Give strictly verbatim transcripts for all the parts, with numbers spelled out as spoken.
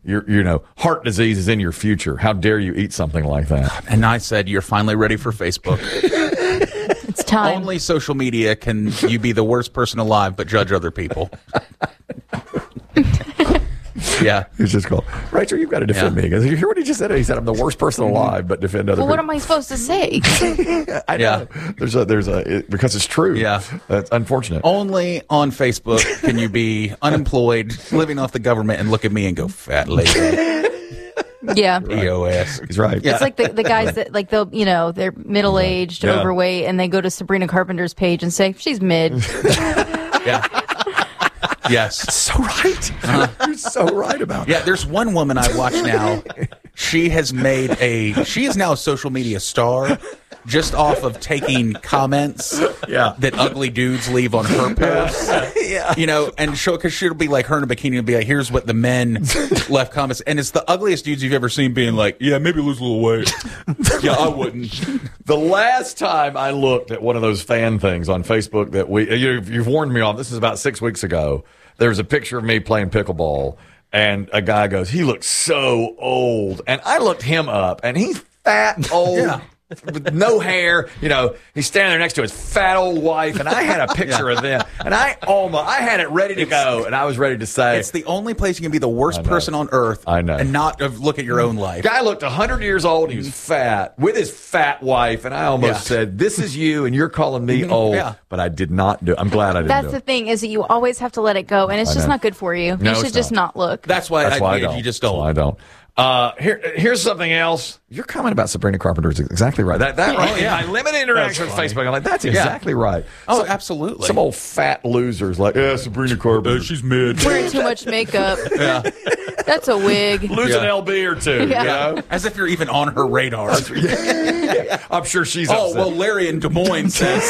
Your, you know, heart disease is in your future. How dare you eat something like that? And I said, you're finally ready for Facebook. It's time. Only social media can you be the worst person alive, but judge other people. Yeah. He's just called, Rachel, you've got to defend Yeah. me. Because you hear what he just said? He said, I'm the worst person alive, but defend other Well, what people. am I supposed to say? I know. Yeah. There's a, there's a, it, because it's true. Yeah. That's unfortunate. Only on Facebook can you be unemployed, living off the government, and look at me and go, fat lady, Yeah. E O S. He's right. It's like the, the guys that, like, they'll, you know, they're middle aged, Yeah. overweight, and they go to Sabrina Carpenter's page and say, she's mid. Yeah. Yes. So right. You're so right about Yeah, there's one woman I watch now. She has made a, she is now a social media star just off of taking comments Yeah. that ugly dudes leave on her posts. Yeah. You know, and show, because she'll be like, her in a bikini will be like, here's what the men left comments. And it's the ugliest dudes you've ever seen being like, yeah, maybe lose a little weight. Yeah, I wouldn't. The last time I looked at one of those fan things on Facebook that we, you've, you've warned me off, this is about six weeks ago. There's a picture of me playing pickleball, and a guy goes, he looks so old. And I looked him up, and he's fat, old, Yeah. with no hair. You know, he's standing there next to his fat old wife, and I had a picture of them. And I almost, I had it ready to go, and I was ready to say. It's the only place you can be the worst know. person on earth I know. and not uh, look at your own life. Guy looked one hundred years old. He was fat with his fat wife, and I almost Yeah. said, "This is you, and you're calling me old." Yeah. But I did not do it. I'm glad I didn't That's do the it. thing, is that you always have to let it go, and it's I just know. not good for you. No, you should it's just not. not look. That's why, That's I, why I you, don't. you just That's don't. why I don't. Uh, here, here's something else. Your comment about Sabrina Carpenter is exactly right. That, that right. yeah. My limited interaction with Facebook, I'm like, that's exactly right. Oh, Some- absolutely. Some old fat losers like, yeah, Sabrina Carpenter. she's mid. Wearing too much makeup. Yeah. That's a wig. Lose Yeah. an L B or two. Yeah. You know? As if you're even on her radar. I'm sure she's Oh, upset. well, Larry in Des Moines says.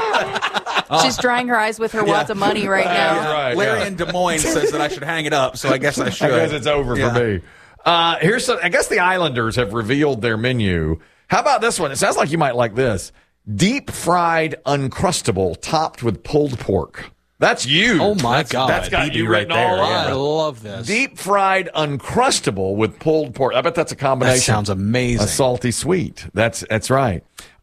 She's drying her eyes with her wads of money right That's now. right. Larry yeah. in Des Moines says that I should hang it up, so I guess I should. I guess it's over Yeah. for me. Uh, here's some, I guess the Islanders have revealed their menu. How about this one? It sounds like you might like this. Deep fried Uncrustable topped with pulled pork. That's you. Oh, my That's- God. That's got He'd be you right written there, all yeah. I over. love this. Deep fried Uncrustable with pulled pork. I bet that's a combination. That sounds amazing. A salty sweet. That's that's right.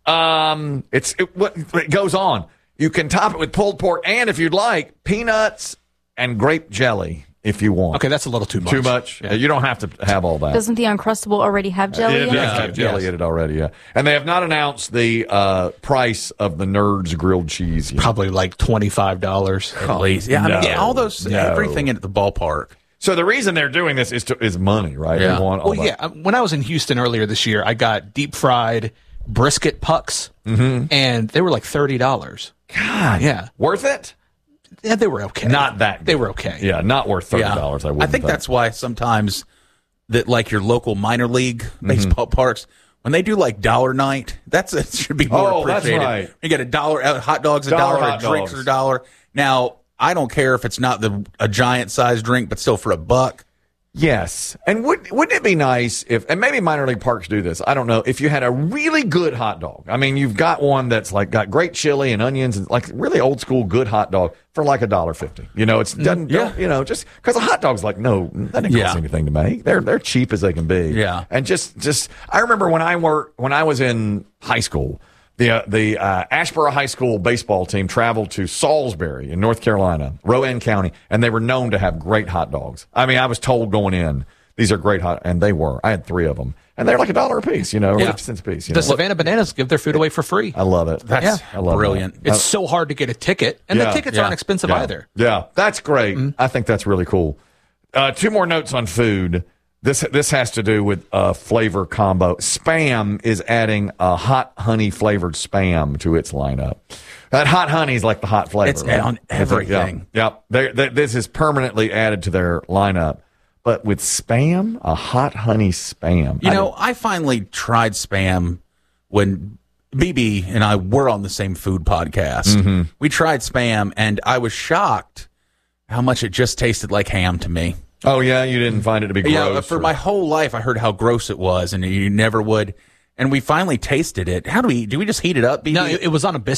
Um, it's it, what it goes on. You can top it with pulled pork, and if you'd like, peanuts and grape jelly. If you want. Okay, that's a little too much. Too much. Yeah. Uh, You don't have to have all that. Doesn't the Uncrustable already have jelly It in does it? have jelly Yes. in it already, yeah. And they have not announced the uh, price of the Nerds grilled cheese yet. Probably like twenty-five dollars. At least. Yeah, I mean, No. yeah, all those, No. everything at the ballpark. So the reason they're doing this is to, is money, right? Yeah. They want all Well, that. yeah. um, When I was in Houston earlier this year, I got deep fried brisket pucks, and they were like thirty dollars. God. Yeah. Worth it? Yeah, they were okay. Not that good. They were okay. Yeah, not worth thirty Yeah. dollars. I wouldn't I think that's why sometimes that like your local minor league baseball parks, when they do like dollar night, that's it should be more Oh, that's appreciated. right. You get a dollar, uh, hot dogs a Dollar dollar, hot drinks dogs. are a dollar. Now, I don't care if it's not the a giant sized drink, but still for a buck. Yes. And would, wouldn't it be nice if, and maybe minor league parks do this, I don't know, if you had a really good hot dog. I mean, you've got one that's like got great chili and onions and like really old school good hot dog for like a dollar fifty. You know, it's doesn't, yeah. don't, you know, just because a hot dog's like, no, that didn't cost Yeah. anything to make. They're, they're cheap as they can be. Yeah. And just, just, I remember when I worked, when I was in high school, the, uh, the, uh, Ashboro High School baseball team traveled to Salisbury in North Carolina, Rowan County, and they were known to have great hot dogs. I mean, I was told going in, these are great hot, and they were. I had three of them, and they're like a dollar a piece, you know, or Yeah. fifty cents a piece. You The know? Savannah Bananas give their food away for free. I love it. That's Yeah. I love brilliant. that. It's so hard to get a ticket, and Yeah. the tickets Yeah. aren't expensive yeah. either. Yeah, that's great. I think that's really cool. Uh, two more notes on food. This this has to do with uh, flavor combo. Spam is adding a hot honey flavored Spam to its lineup. That hot honey is like the hot flavor. It's right? on everything. Yeah, yep. They, they, this is permanently added to their lineup. But with Spam, a hot honey Spam. You I know, don't- I finally tried Spam when B B and I were on the same food podcast. Mm-hmm. We tried Spam, and I was shocked how much it just tasted like ham to me. oh yeah, you didn't find it to be gross. Yeah, for or- my whole life, I heard how gross it was, and you never would. And we finally tasted it. How do we? Do we just heat it up? B B? No, it, it was on a biscuit.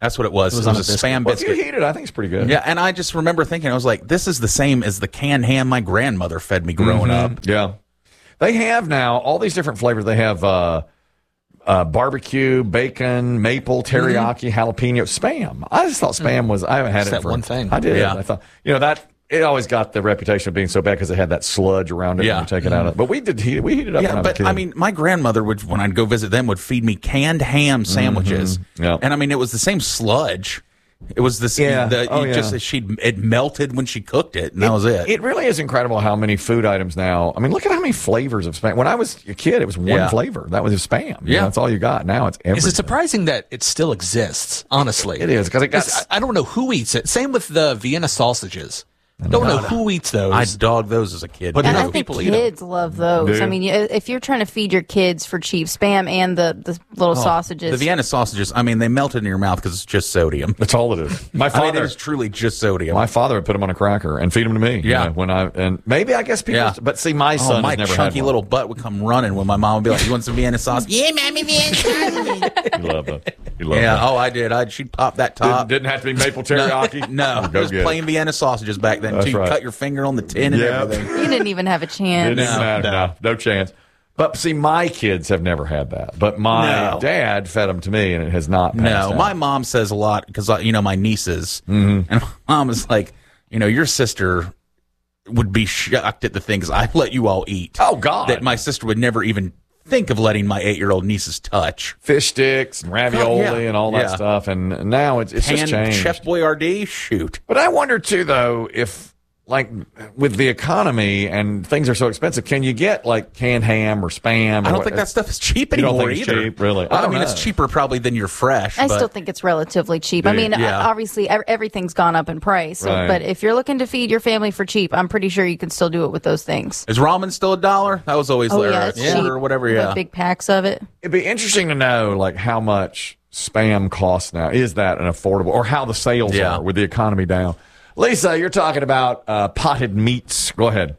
That's what it was. It was, It it was was on a a biscuit. spam Well, if you biscuit. heat it, I think it's pretty good. Yeah, and I just remember thinking, I was like, this is the same as the canned ham my grandmother fed me growing up. Yeah. They have now all these different flavors. They have uh, uh, barbecue, bacon, maple, teriyaki, jalapeno, Spam. I just thought Spam was, I haven't had It's it that for one thing. I did. Yeah. I thought, you know, that, it always got the reputation of being so bad because it had that sludge around it Yeah. when you take it out of it. But we did heat it. We heated it up when I Yeah, was a but kid. I mean, my grandmother would, when I'd go visit them, would feed me canned ham sandwiches. Yeah. And I mean, it was the same sludge. It was this, Yeah. the, Oh, you yeah. just, she it melted when she cooked it, and that was it. It really is incredible how many food items now. I mean, look at how many flavors of Spam. When I was a kid, it was one Yeah. flavor. That was Spam. You Yeah. know, that's all you got. Now it's everything. Is it surprising that it still exists? Honestly, It is, 'cause it got- 'Cause I I don't know who eats it. Same with the Vienna sausages. Don't know who eats those. I dogged those as a kid. But And enough I think people eat 'em. kids love those. Do you? I mean, you- if you're trying to feed your kids for cheap Spam and the, the little sausages, the Vienna sausages, I mean, they melted in your mouth because it's just sodium. That's all it is. My I father, mean, it is truly just sodium. my father would put them on a cracker and feed them to me. you Yeah. know, when I and maybe I guess people. Yeah. But see, my son oh, my has never chunky had one. little butt would come running when my mom would be like, "You want some Vienna sauce?" Yeah, mommy, Vienna sauce. You love that. You love Yeah. that. Oh, I did. I she'd pop that Didn't, top. didn't have to be maple teriyaki. No, Go it was get plain Vienna sausages back then. That's Too. You right. cut your finger on the tin and Yeah. everything. you didn't even have a It chance. didn't No, matter. no. No, no chance. But see, my kids have never had that. But my No. dad fed them to me, and it has not. Passed No, out. my mom says a lot because you know my nieces, Mm-hmm. and my mom is like, you know, your sister would be shocked at the things I let you all eat. Oh, God. that my sister would never even think of letting my eight-year-old nieces touch. fish sticks and ravioli Oh, yeah. and all that Yeah. stuff, and now it's, it's just Canned changed. Chef Boyardee, shoot. But I wonder too, though, if like with the economy and things are so expensive, can you get like canned ham or Spam? Or I don't what- think that stuff is cheap You don't anymore think it's either. cheap, really? Well, I I, don't mean, know. it's cheaper probably than your fresh. I but still think it's relatively cheap. I Do you? mean, Yeah. uh, obviously, ev- everything's gone up in price. So, Right. but if you're looking to feed your family for cheap, I'm pretty sure you can still do it with those things. is ramen still a dollar? That was always Oh there, yeah, a it's quarter cheap. or whatever. The Yeah, big packs of it. It'd be interesting to know like how much Spam costs now. Is that an affordable, or how the sales Yeah. are with the economy down? Lisa, you're talking about uh, potted meats. Go ahead.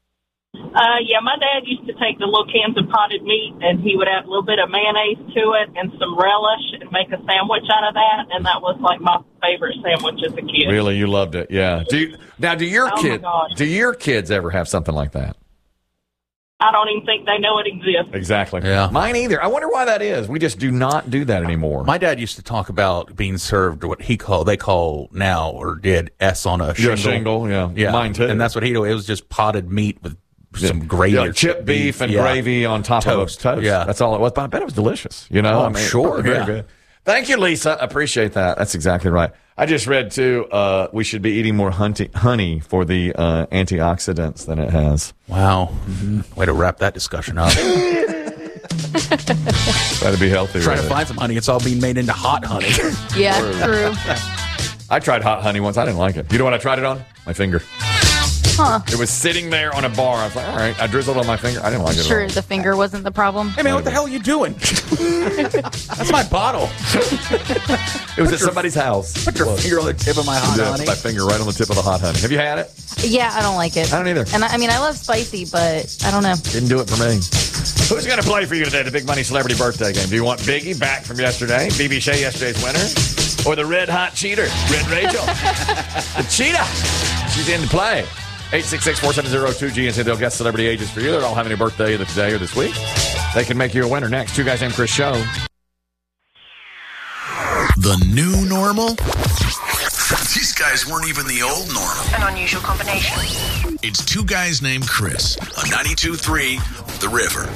Uh, yeah, my dad used to take the little cans of potted meat, and he would add a little bit of mayonnaise to it and some relish and make a sandwich out of that, and that was like my favorite sandwich as a kid. Really, you loved it, yeah. Do you, now? Do your Oh, my kid? gosh. Do your kids ever have something like that? I don't even think they know it exists. Exactly. Yeah. Mine either. I wonder why that is. We just do not do that anymore. my dad used to talk about being served what he call they call now or did S on a Yeah, shingle. shingle, yeah. yeah, Mine too. And that's what he do. It was just potted meat with some gravy, Yeah, or like chip beef and Yeah. gravy on top Toast, of toast. yeah. That's all it was. But I bet it was delicious. You know, Oh, I mean, sure, very yeah. good. Thank you, Lisa. Appreciate that. That's exactly right. I just read too. Uh, we should be eating more honey, honey for the uh, antioxidants than it has. Wow, way to wrap that discussion up. Try to be healthy. Try to with it. find some honey. It's all being made into hot honey. Yeah, true. I tried hot honey once. I didn't like it. You know what I tried it on? My finger. Huh. It was sitting there on a bar. I was like, all right. I drizzled on my finger. I didn't like it. Sure, At all. the finger wasn't the problem. Hey man, what the hell are you doing? That's my bottle. It was at somebody's house. Put your finger on the tip of my hot Yeah, honey. my finger right on the tip of the hot honey. Have you had it? Yeah, I don't like it. I don't either. And I, I mean, I love spicy, but I don't know. Didn't do it for me. Who's going to play for you today, the Big Money Celebrity Birthday Game? Do you want Biggie back from yesterday, B B Shea yesterday's winner, or the Red Hot Cheater, Red Rachel? The Cheetah. She's in to play. eight six six, four seven zero, two G and say they'll guess celebrity ages for you. They're all having a birthday either today or this week. They can make you a winner next. Two Guys Named Chris show. The new normal? These guys weren't even the old normal. An unusual combination. It's Two Guys Named Chris on ninety-two point three The River.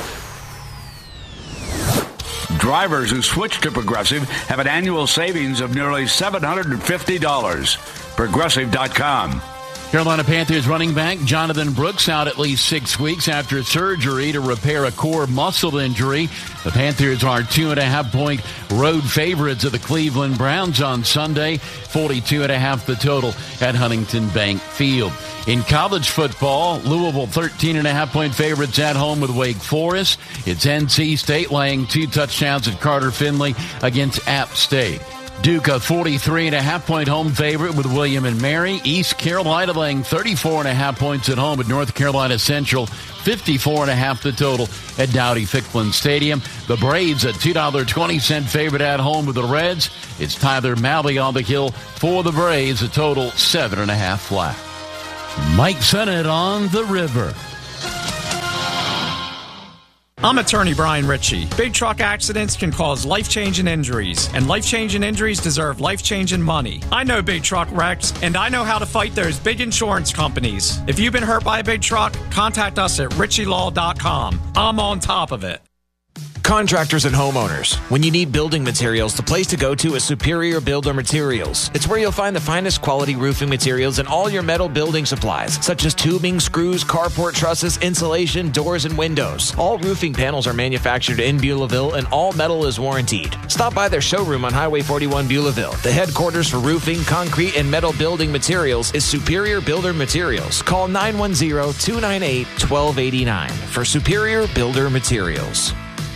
Drivers who switch to Progressive have an annual savings of nearly seven hundred fifty dollars. Progressive dot com. Carolina Panthers running back Jonathan Brooks out at least six weeks after surgery to repair a core muscle injury. The Panthers are two and a half point road favorites of the Cleveland Browns on Sunday. forty-two and a half the total at Huntington Bank Field. In college football, Louisville thirteen and a half point favorites at home with Wake Forest. It's N C State laying two touchdowns at Carter Finley against App State. Duke a forty-three and a half point home favorite with William and Mary. East Carolina laying thirty-four and a half points at home at North Carolina Central. fifty-four and a half the total at Dowdy-Ficklen Stadium. The Braves a two dollars and twenty cents favorite at home with the Reds. It's Tyler Mahle on the hill for the Braves. A total seven and a half flat. Mike Sennett on the river. I'm attorney Brian Ritchie. Big truck accidents can cause life-changing injuries, and life-changing injuries deserve life-changing money. I know big truck wrecks, and I know how to fight those big insurance companies. If you've been hurt by a big truck, contact us at ritchie law dot com. I'm on top of it. Contractors and homeowners, when you need building materials, the place to go to is Superior Builder Materials. It's where you'll find the finest quality roofing materials and all your metal building supplies, such as tubing, screws, carport trusses, insulation, doors, and windows. All roofing panels are manufactured in Beulahville, and all metal is warrantied. Stop by their showroom on Highway forty-one Beulahville. The headquarters for roofing, concrete, and metal building materials is Superior Builder Materials. Call nine one zero, two nine eight, one two eight nine for Superior Builder Materials.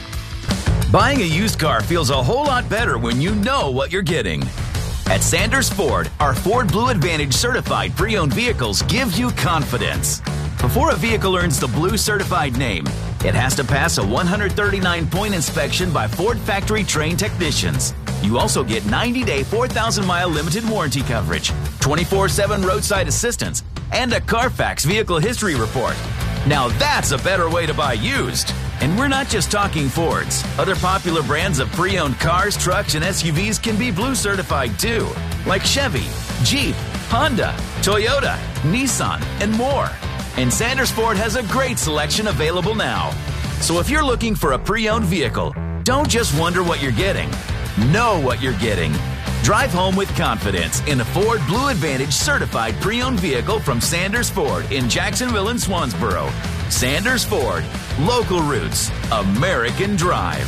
Buying a used car feels a whole lot better when you know what you're getting. At Sanders Ford, our Ford Blue Advantage certified pre-owned vehicles give you confidence. Before a vehicle earns the Blue certified name, it has to pass a one hundred thirty-nine point inspection by Ford factory trained technicians. You also get ninety day, four thousand mile limited warranty coverage, twenty-four seven roadside assistance, and a Carfax vehicle history report. Now that's a better way to buy used. And we're not just talking Fords. Other popular brands of pre-owned cars, trucks, and S U Vs can be Blue certified too, like Chevy, Jeep, Honda, Toyota, Nissan, and more. And Sanders Ford has a great selection available now. So if you're looking for a pre-owned vehicle, don't just wonder what you're getting. Know what you're getting. Drive home with confidence in a Ford Blue Advantage certified pre-owned vehicle from Sanders Ford in Jacksonville and Swansboro. Sanders Ford, local roots, American drive.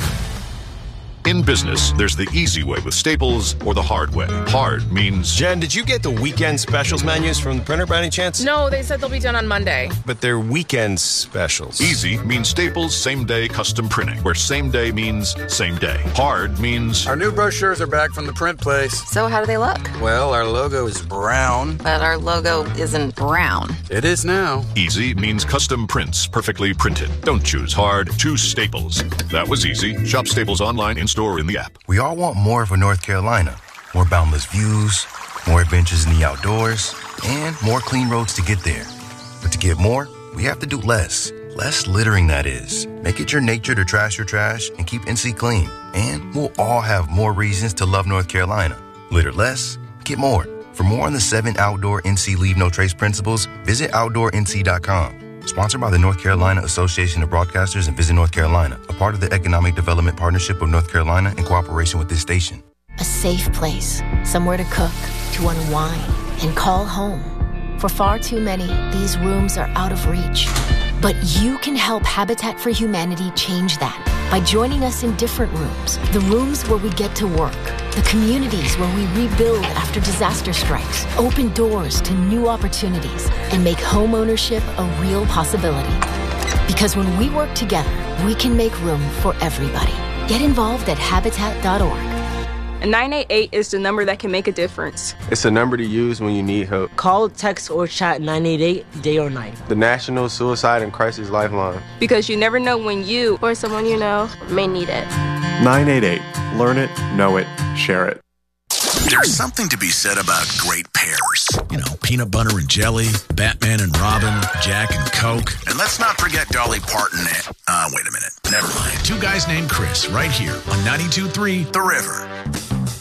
In business, there's the easy way with Staples or the hard way. Hard means... Jen, did you get the weekend specials menus from the printer by any chance? No, they said they'll be done on Monday. But they're weekend specials. Easy means Staples same-day custom printing, where same day means same day. Hard means... Our new brochures are back from the print place. So how do they look? Well, our logo is brown. But our logo isn't brown. It is now. Easy means custom prints, perfectly printed. Don't choose hard, choose Staples. That was easy. Shop Staples online, in-store, or in the app. We all want more for North Carolina. More boundless views, more adventures in the outdoors, and more clean roads to get there. But to get more, we have to do less. Less littering, that is. Make it your nature to trash your trash and keep N C clean. And we'll all have more reasons to love North Carolina. Litter less, get more. For more on the seven outdoor N C Leave No Trace principles, visit outdoor N C dot com. Sponsored by the North Carolina Association of Broadcasters and Visit North Carolina, a part of the Economic Development Partnership of North Carolina in cooperation with this station. A safe place, somewhere to cook, to unwind, and call home. For far too many, these rooms are out of reach. But you can help Habitat for Humanity change that by joining us in different rooms. The rooms where we get to work. The communities where we rebuild after disaster strikes. Open doors to new opportunities and make home ownership a real possibility. Because when we work together, we can make room for everybody. Get involved at habitat dot org. nine eight eight is the number that can make a difference. It's a number to use when you need help. Call, text, or chat nine eight eight day or night. The National Suicide and Crisis Lifeline. Because you never know when you or someone you know may need it. nine eight eight. Learn it, know it, share it. There's something to be said about great pairs. You know, peanut butter and jelly, Batman and Robin, Jack and Coke. And let's not forget Dolly Parton and... Uh, wait a minute. Never mind. Two guys named Chris right here on ninety-two point three The River.